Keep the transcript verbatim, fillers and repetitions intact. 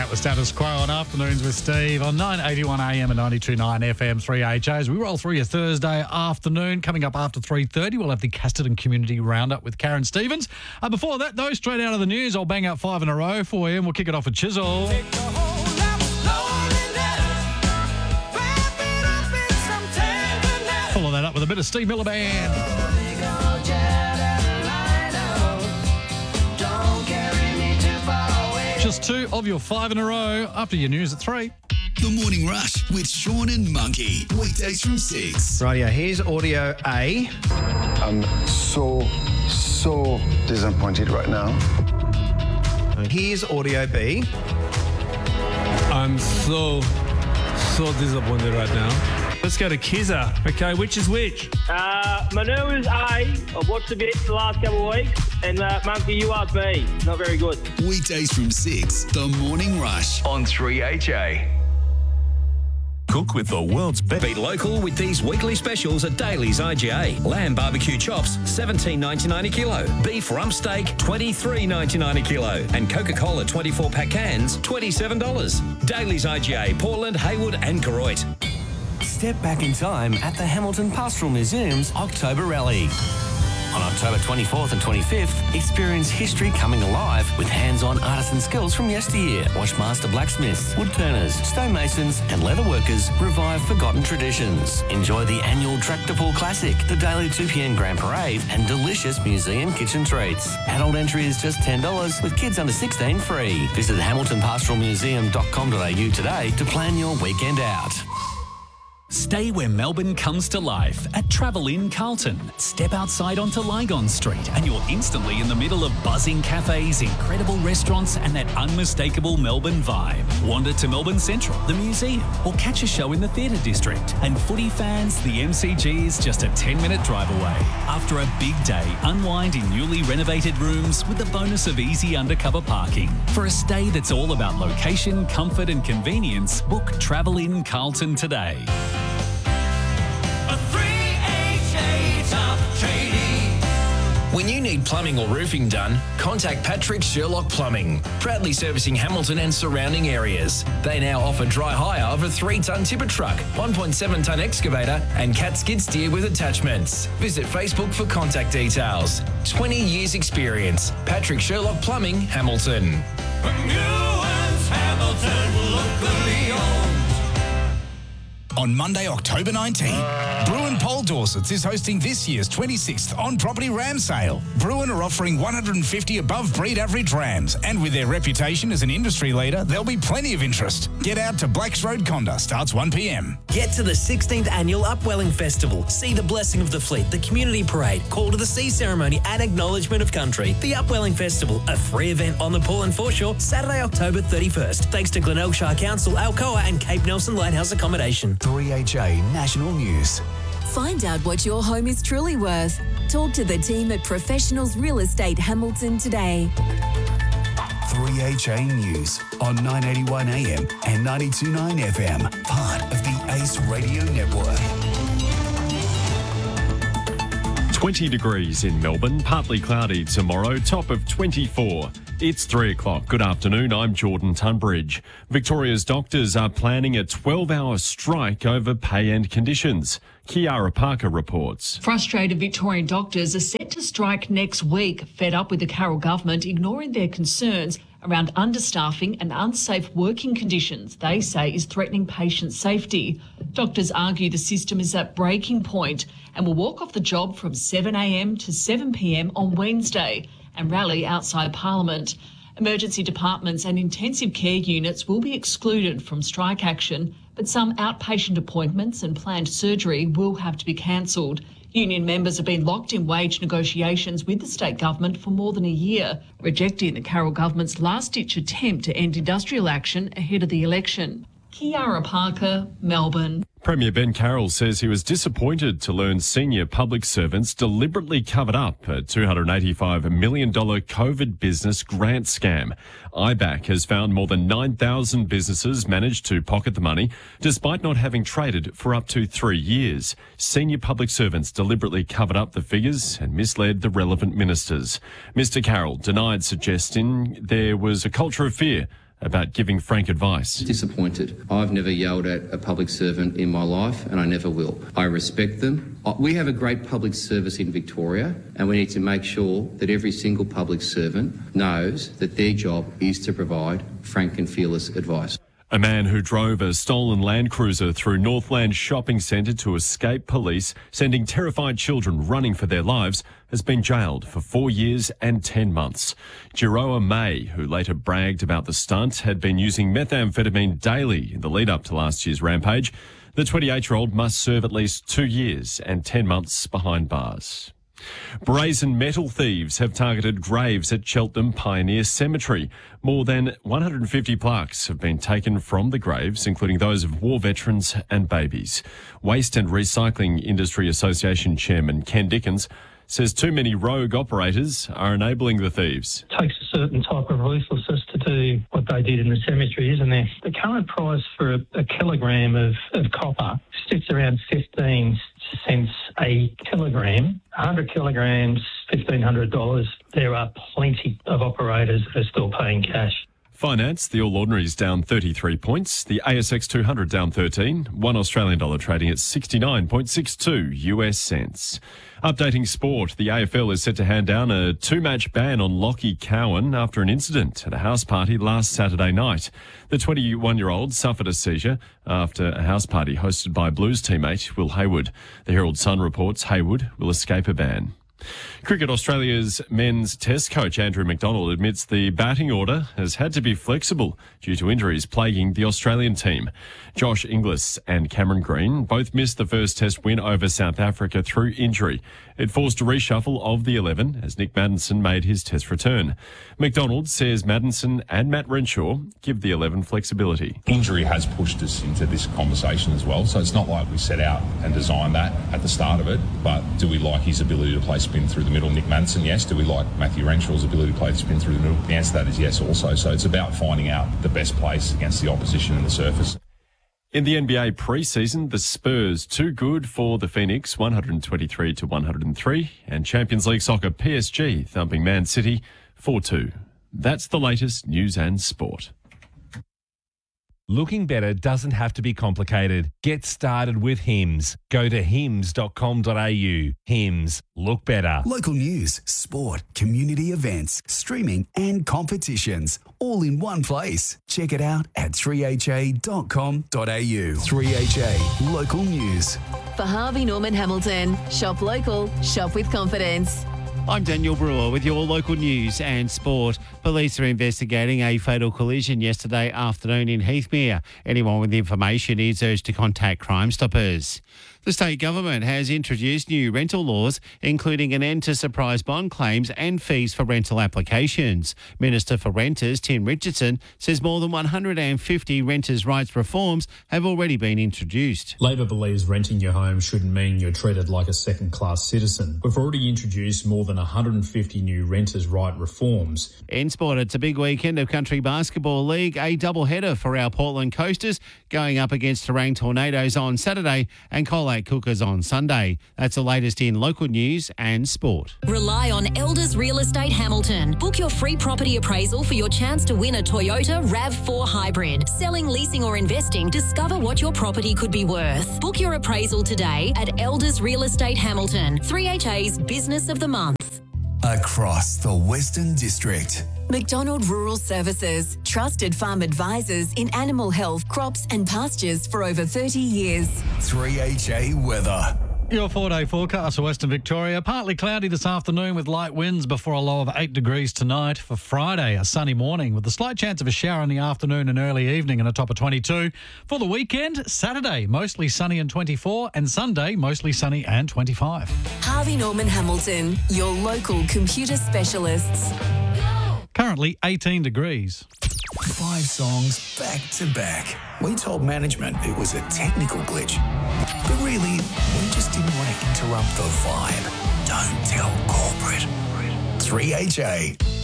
the status quo on Afternoons with Steve on nine eighty-one A M and ninety-two point nine F M three H As. We roll through your Thursday afternoon. Coming up after three thirty, we'll have the Casterton Community Roundup with Karen Stevens. Uh, before that, though, straight out of the news, I'll bang out five in a row for you, and we'll kick it off with Chisel. Follow that up with a bit of Steve Miller Band. Just two of your five in a row after your news at three. The Morning Rush with Sean and Monkey. Weekdays from six. Rightio, here's audio A. I'm so, so disappointed right now. Here's audio B. I'm so, so disappointed right now. Let's go to Kizza. Okay, which is which? Uh, Manu is A. I've watched a bit the last couple of weeks. And uh, Monkey, you are B. Not very good. Weekdays from six. The Morning Rush on three H A. Cook with the world's best. Be local with these weekly specials at Daly's I G A. Lamb barbecue chops, seventeen ninety-nine a kilo. Beef rump steak, twenty-three ninety-nine a kilo. And Coca-Cola twenty-four pack cans, twenty-seven dollars. Daly's I G A, Portland, Haywood and Koroit. Step back in time at the Hamilton Pastoral Museum's October Rally. On October twenty-fourth and twenty-fifth, experience history coming alive with hands-on artisan skills from yesteryear. Watch master blacksmiths, woodturners, stonemasons and leatherworkers revive forgotten traditions. Enjoy the annual Tractor Pull Classic, the daily two p.m. Grand Parade and delicious museum kitchen treats. Adult entry is just ten dollars with kids under sixteen free. Visit hamilton pastoral museum dot com dot a u today to plan your weekend out. Stay where Melbourne comes to life at Travel Inn Carlton. Step outside onto Lygon Street and you're instantly in the middle of buzzing cafes, incredible restaurants and that unmistakable Melbourne vibe. Wander to Melbourne Central, the museum, or catch a show in the theatre district. And footy fans, the M C G is just a ten minute drive away. After a big day, unwind in newly renovated rooms with the bonus of easy undercover parking. For a stay that's all about location, comfort and convenience, book Travel Inn Carlton today. When you need plumbing or roofing done, contact Patrick Sherlock Plumbing, proudly servicing Hamilton and surrounding areas. They now offer dry hire of a three tonne tipper truck, one point seven tonne excavator and cat skid steer with attachments. Visit Facebook for contact details. twenty years experience. Patrick Sherlock Plumbing, Hamilton. Hamilton, locally owned. On Monday, October nineteenth, Bruin Pole Dorsets is hosting this year's twenty-sixth on-property ram sale. Bruin are offering one hundred fifty above-breed average rams, and with their reputation as an industry leader, there'll be plenty of interest. Get out to Blacks Road Conda, starts one p.m. Get to the sixteenth Annual Upwelling Festival. See the Blessing of the Fleet, the Community Parade, Call to the Sea Ceremony and Acknowledgement of Country. The Upwelling Festival, a free event on the Pool and Foreshore, Saturday, October thirty-first. Thanks to Glenelg Council, Alcoa and Cape Nelson Lighthouse Accommodation. three H A National News. Find out what your home is truly worth. Talk to the team at Professionals Real Estate Hamilton today. three H A News on nine eighty-one A M and ninety-two point nine F M, part of the Ace Radio Network. twenty degrees in Melbourne, partly cloudy tomorrow, top of twenty-four. It's three o'clock. Good afternoon, I'm Jordan Tunbridge. Victoria's doctors are planning a twelve hour strike over pay and conditions. Kiara Parker reports. Frustrated Victorian doctors are set to strike next week, fed up with the Carroll government ignoring their concerns around understaffing and unsafe working conditions they say is threatening patient safety. Doctors argue the system is at breaking point and will walk off the job from seven a m to seven p m on Wednesday and rally outside Parliament. Emergency departments and intensive care units will be excluded from strike action, but some outpatient appointments and planned surgery will have to be cancelled. Union members have been locked in wage negotiations with the state government for more than a year, rejecting the Carroll government's last-ditch attempt to end industrial action ahead of the election. Kiara Parker, Melbourne. Premier Ben Carroll says he was disappointed to learn senior public servants deliberately covered up a two hundred eighty-five million dollars COVID business grant scam. I B A C has found more than nine thousand businesses managed to pocket the money despite not having traded for up to three years. Senior public servants deliberately covered up the figures and misled the relevant ministers. Mister Carroll denied suggesting there was a culture of fear about giving frank advice. Disappointed. I've never yelled at a public servant in my life, and I never will. I respect them. We have a great public service in Victoria, and we need to make sure that every single public servant knows that their job is to provide frank and fearless advice. A man who drove a stolen Land Cruiser through Northland Shopping Centre to escape police, sending terrified children running for their lives, has been jailed for four years and ten months. Jiroa May, who later bragged about the stunt, had been using methamphetamine daily in the lead-up to last year's rampage. The twenty-eight-year-old must serve at least two years and ten months behind bars. Brazen metal thieves have targeted graves at Cheltenham Pioneer Cemetery. More than one hundred fifty plaques have been taken from the graves, including those of war veterans and babies. Waste and Recycling Industry Association Chairman Ken Dickens says too many rogue operators are enabling the thieves. It takes a certain type of ruthlessness to do what they did in the cemetery, isn't there? The current price for a, a kilogram of, of copper sits around fifteen cents a kilogram. one hundred kilograms, fifteen hundred dollars. There are plenty of operators that are still paying cash. Finance, the All Ordinaries down thirty-three points. The A S X two hundred down thirteen. One Australian dollar trading at sixty-nine point six two US cents. Updating sport, the A F L is set to hand down a two-match ban on Lockie Cowan after an incident at a house party last Saturday night. The twenty-one-year-old suffered a seizure after a house party hosted by Blues teammate Will Hayward. The Herald Sun reports Hayward will escape a ban. Cricket Australia's men's test coach Andrew McDonald admits the batting order has had to be flexible due to injuries plaguing the Australian team. Josh Inglis and Cameron Green both missed the first test win over South Africa through injury. It forced a reshuffle of the eleven as Nick Maddinson made his test return. McDonald says Maddinson and Matt Renshaw give the eleven flexibility. Injury has pushed us into this conversation as well, so it's not like we set out and designed that at the start of it, but do we like his ability to play spin through the middle? Nick Maddinson, yes. Do we like Matthew Renshaw's ability to play spin through the middle? The answer to that is yes also. So it's about finding out the best place against the opposition in the surface. In the N B A pre-season, the Spurs too good for the Phoenix, one twenty-three to one oh three, and Champions League soccer P S G thumping Man City four two. That's the latest news and sport. Looking better doesn't have to be complicated. Get started with Hims. Go to hims dot com dot a u. Hims. Look better. Local news, sport, community events, streaming and competitions. All in one place. Check it out at three h a dot com dot a u. three H A Local News. For Harvey Norman Hamilton, shop local, shop with confidence. I'm Daniel Brewer with your local news and sport. Police are investigating a fatal collision yesterday afternoon in Heathmere. Anyone with information is urged to contact Crime Stoppers. The state government has introduced new rental laws, including an end to surprise bond claims and fees for rental applications. Minister for Renters, Tim Richardson, says more than one hundred fifty renters' rights reforms have already been introduced. Labor believes renting your home shouldn't mean you're treated like a second-class citizen. We've already introduced more than one hundred fifty new renters' right reforms. In sport, it's a big weekend of Country Basketball League, a double-header for our Portland Coasters, going up against Terang Tornadoes on Saturday and Colac Cookers on Sunday. That's the latest in local news and sport. Rely on Elders Real Estate Hamilton. Book your free property appraisal for your chance to win a Toyota RAV four Hybrid. Selling, leasing or investing, discover what your property could be worth. Book your appraisal today at Elders Real Estate Hamilton, three H A's Business of the Month. Across the Western District. McDonald Rural Services, trusted farm advisors in animal health, crops and pastures for over thirty years. three H A weather. Your four-day forecast for Western Victoria. Partly cloudy this afternoon with light winds before a low of eight degrees tonight. For Friday, a sunny morning with a slight chance of a shower in the afternoon and early evening and a top of twenty-two. For the weekend, Saturday, mostly sunny and twenty-four, and Sunday, mostly sunny and twenty-five. Harvey Norman Hamilton, your local computer specialists. Currently eighteen degrees. Five songs back to back. We told management it was a technical glitch, but really, we just didn't want to interrupt the vibe. Don't tell corporate. three H A.